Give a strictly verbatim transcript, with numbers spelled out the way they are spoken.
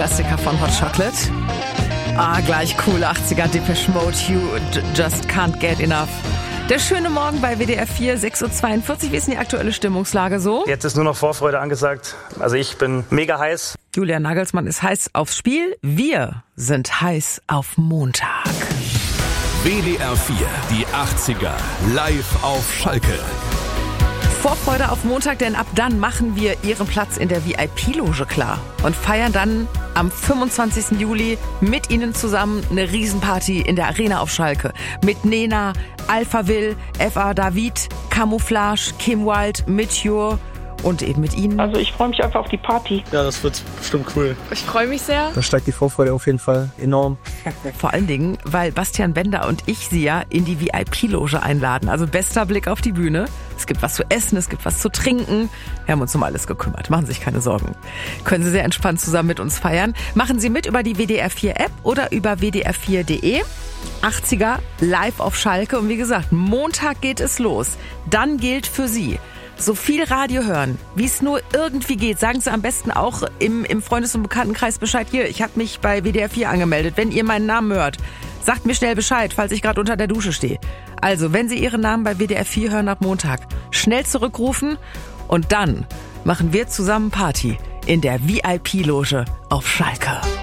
Klassiker von Hot Chocolate. Ah, gleich cool, achtziger Depeche Mode, You Just Can't Get Enough. Der schöne Morgen bei W D R vier, sechs Uhr zweiundvierzig. Wie ist denn die aktuelle Stimmungslage so? Jetzt ist nur noch Vorfreude angesagt. Also ich bin mega heiß. Julian Nagelsmann ist heiß aufs Spiel. Wir sind heiß auf Montag. W D R vier, die achtziger, live auf Schalke. Vorfreude auf Montag, denn ab dann machen wir Ihren Platz in der V I P-Loge klar und feiern dann am fünfundzwanzigsten Juli mit Ihnen zusammen eine Riesenparty in der Arena auf Schalke. Mit Nena, Alphaville, F A David, Camouflage, Kim Wilde, Meteor und eben mit Ihnen. Also ich freue mich einfach auf die Party. Ja, das wird bestimmt cool. Ich freue mich sehr. Da steigt die Vorfreude auf jeden Fall enorm. Vor allen Dingen, weil Bastian Bender und ich Sie ja in die V I P-Loge einladen. Also bester Blick auf die Bühne. Es gibt was zu essen, es gibt was zu trinken. Wir haben uns um alles gekümmert. Machen Sie sich keine Sorgen. Können Sie sehr entspannt zusammen mit uns feiern. Machen Sie mit über die W D R vier App oder über w d r vier punkt d e. achtziger live auf Schalke. Und wie gesagt, Montag geht es los. Dann gilt für Sie: so viel Radio hören, wie es nur irgendwie geht. Sagen Sie am besten auch im, im Freundes- und Bekanntenkreis Bescheid. Hier, ich habe mich bei W D R vier angemeldet. Wenn ihr meinen Namen hört, sagt mir schnell Bescheid, falls ich gerade unter der Dusche stehe. Also, wenn Sie Ihren Namen bei W D R vier hören ab Montag, schnell zurückrufen und dann machen wir zusammen Party in der V I P-Loge auf Schalke.